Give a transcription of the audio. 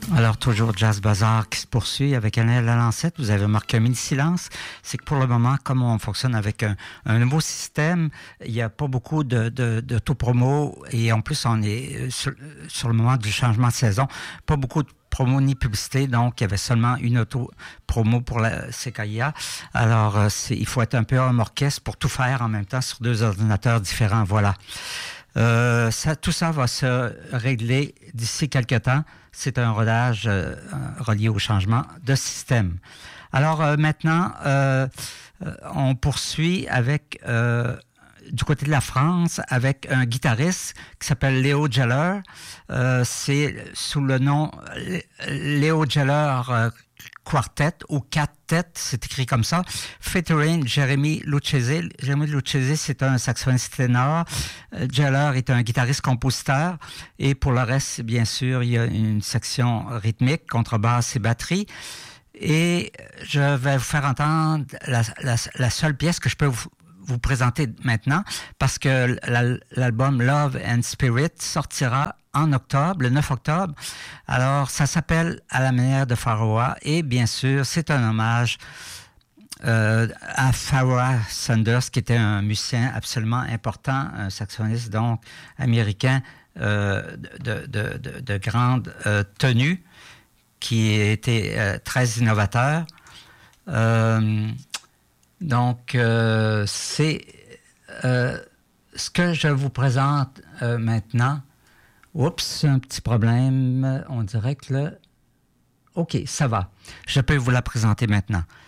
Alors, toujours Jazz Bazaar qui se poursuit avec Annelle Lancette. Vous avez marqué un mini-silence. C'est que pour le moment, comme on fonctionne avec un nouveau système, il n'y a pas beaucoup d'auto-promo et en plus, on est sur le moment du changement de saison. Pas beaucoup de promo ni publicité, donc il y avait seulement une auto-promo pour la CKIA. Alors, il faut être un peu homme orchestre pour tout faire en même temps sur deux ordinateurs différents. Voilà. Tout ça va se régler d'ici quelques temps. C'est un rodage relié au changement de système. Alors maintenant, on poursuit avec du côté de la France avec un guitariste qui s'appelle Léo Jeller. C'est sous le nom Léo Jeller Quartet ou Quartet, c'est écrit comme ça, featuring Jérémy Lucchese. Jérémy Lucchese, c'est un saxophoniste ténor. Jeller est un guitariste-compositeur. Et pour le reste, bien sûr, il y a une section rythmique, contrebasse et batterie. Et je vais vous faire entendre la seule pièce que je peux vous présenter maintenant, parce que l'album Love and Spirit sortira en octobre, le 9 octobre. Alors, ça s'appelle À la manière de Pharoah, et bien sûr, c'est un hommage à Pharoah Sanders, qui était un musicien absolument important, un saxophoniste donc américain de grande tenue, qui était très innovateur. Donc, c'est ce que je vous présente maintenant. Oups, un petit problème. On dirait que OK, ça va. Je peux vous la présenter maintenant.